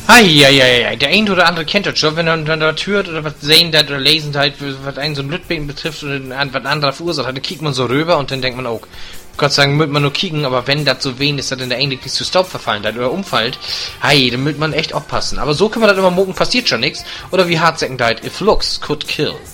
Eieiei, der eine oder andere kennt das schon, wenn er dann was hört oder was sehen das oder lesen das, was einen so ein Lütbeten betrifft oder was anderer verursacht hat, dann kickt man so rüber und dann denkt man, oh, Gott sei Dank, mögt man nur kicken, aber wenn das so wen ist, dass dann der eigentlich zu Staub verfallen hat oder umfällt, dann mögt man echt aufpassen. Aber so kann man das immer mucken, passiert schon nichts. Oder wie Hardsäcken died, if looks could kill.